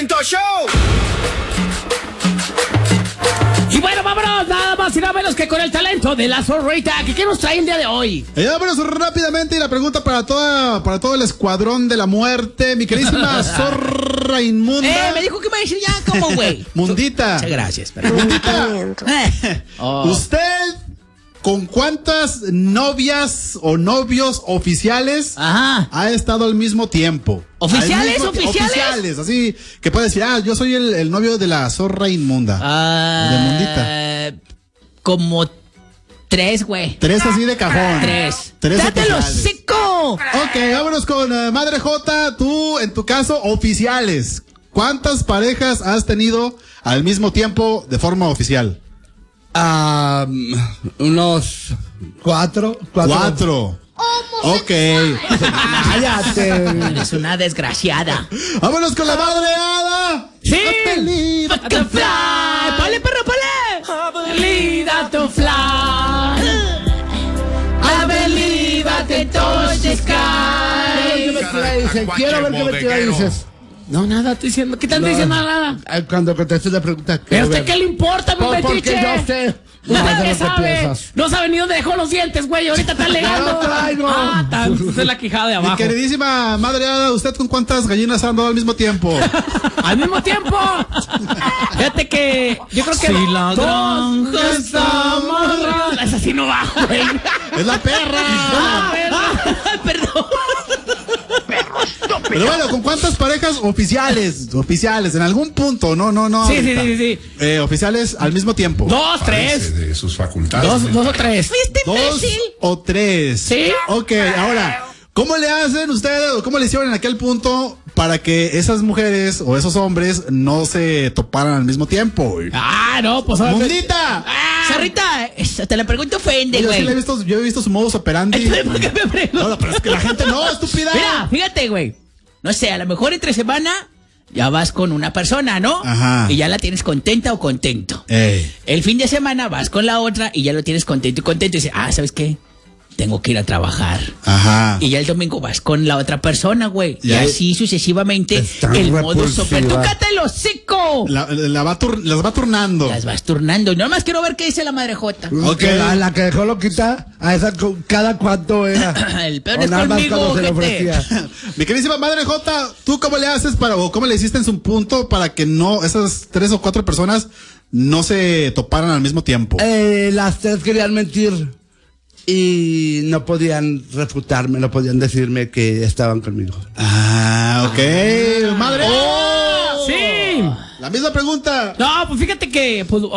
Talento Show. Y bueno, vámonos, nada más y nada menos que con el talento de la zorrita. ¿Qué nos trae el día de hoy? Vámonos rápidamente y la pregunta para todo el escuadrón de la muerte, mi queridísima zorra inmunda. Me dijo que iba a decir ya como güey. Mundita. Muchas gracias. Mundita. ¿Usted con cuántas novias o novios oficiales ha estado al mismo tiempo? ¿Oficiales? Oficiales, así que puede decir, yo soy el novio de la zorra inmunda. De Mundita. Como 3, güey. 3 así de cajón. 3. ¡Dátelo seco! Ok, vámonos con Madre J. Tú, en tu caso, oficiales. ¿Cuántas parejas has tenido al mismo tiempo de forma oficial? Unos 4. 4. Ok. Cállate. Eres una desgraciada. Vámonos con la madre Hada. Sí. I believe I can fly. ¡Pale, perro, pale! I believe I can fly. I believe I can touch the sky. Quiero ver qué mentira dices. No, nada, estoy diciendo. ¿Qué estás diciendo? Nada. Cuando contestes la pregunta. ¿A usted qué le importa, mi Porque metiche? yo sé. Nadie sabe. No sabe ni dónde dejó los dientes, güey. Ahorita está alegando. No traigo. Esa es la quijada de abajo. Mi queridísima madre Hada, ¿usted con cuántas gallinas ha andado al mismo tiempo? ¡Al mismo tiempo! Fíjate que yo creo que si la granja está amarrada. Esa sí no va, güey. ¡Es la perra! Perdón. Pero bueno, ¿con cuántas parejas oficiales? Oficiales, en algún punto, no. Sí. Oficiales al mismo tiempo. 2, 3. De sus facultades. 2 o 3. ¿2 o 3? ¿Sí? Ok, ahora, ¿cómo le hacen ustedes o cómo le hicieron en aquel punto para que esas mujeres o esos hombres no se toparan al mismo tiempo? No, pues... ¡Mundita! Zorrita, te la pregunto ofende, Yo güey. sí yo he visto su modus operandi. ¿Por qué me preguntas? No, pero es que la gente no, estúpida. Mira, fíjate, güey. No sé, a lo mejor entre semana ya vas con una persona, ¿no? Ajá. Y ya la tienes contenta o contento. Ey. El fin de semana vas con la otra y ya lo tienes contento y contento. Y dices, ¿sabes qué? Tengo que ir a trabajar. Ajá. Y ya el domingo vas con la otra persona, güey. Y Ya así sucesivamente el modus operandi. ¡Tú cátelo seco! Las va turnando. Las vas turnando. No más quiero ver qué dice la madre Jota. Ok. La que dejó loquita, a esa cada cuánto era. El peor es conmigo, gente. Mi queridísima madre J, ¿tú cómo le haces o cómo le hiciste en su punto para que no esas 3 o 4 personas no se toparan al mismo tiempo? Las 3 querían mentir y no podían refutarme, no podían decirme que estaban conmigo. Ok. Madre. ¡Sí! La misma pregunta. No, pues fíjate que... Pues,